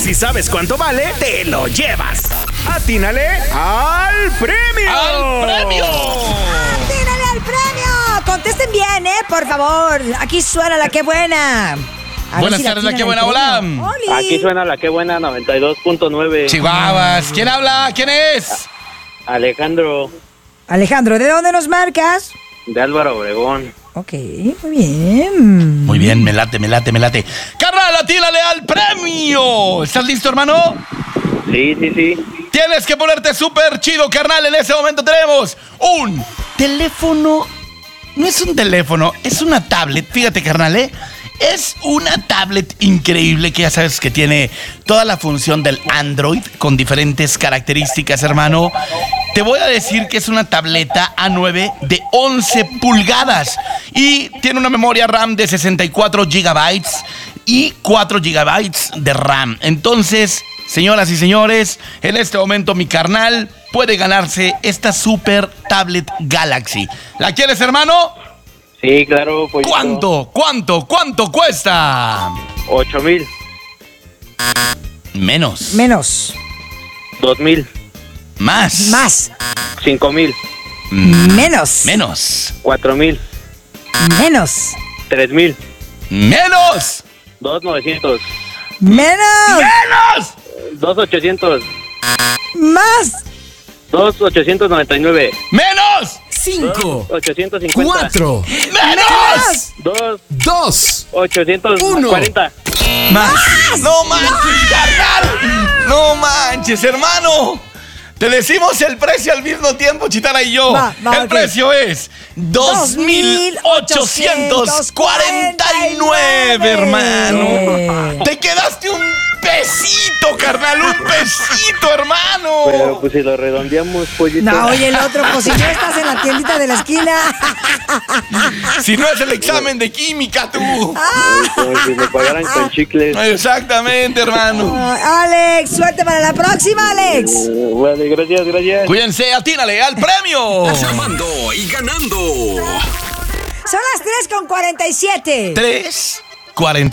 Si sabes cuánto vale, te lo llevas. ¡Atínale al premio! ¡Al premio! ¡Atínale al premio! Contesten bien, por favor. Aquí suena la que buena. Buenas tardes, la que buena, hola. Aquí suena la que buena 92.9. Chihuahuas. ¿Quién habla? ¿Quién es? Alejandro, Alejandro, ¿de dónde nos marcas? de Álvaro Obregón. Ok, muy bien. Muy bien, me late. Carnal, atínale al premio. ¿Estás listo, hermano? Sí. Tienes que ponerte súper chido, carnal. En ese momento tenemos un teléfono. No es un teléfono, es una tablet. Fíjate, carnal, es una tablet increíble que ya sabes que tiene toda la función del Android con diferentes características, hermano. Te voy a decir que es una tableta A9 de 11 pulgadas y tiene una memoria RAM de 64 GB y 4 GB de RAM. Entonces, señoras y señores, en este momento mi carnal puede ganarse esta super tablet Galaxy. ¿La quieres, hermano? Sí, claro. Pues ¿Cuánto cuesta? 8,000. Menos. 2,000. Más. 5,000. Menos. 4,000. 3,000. Menos. 2,900. 2,800. 2,899. Menos. 5, 850. 4, Menos. 2, 840. Más. No manches, carnal. No manches, hermano. Te decimos el precio al mismo tiempo, Chitara y yo. El precio es 2,849, hermano. Te quedaste un pesito, carnal, un pesito, hermano. Pero pues si lo redondeamos, pollito. No, oye, el otro, pues si no estás en la tiendita de la esquina. Si no es el examen de química, tú. Como si me pagaran con chicles. Exactamente, hermano. Alex, suerte para la próxima, Alex. Vale, gracias. Cuídense, atínale al premio. Llamando y ganando. Son las 3:47. 3:40.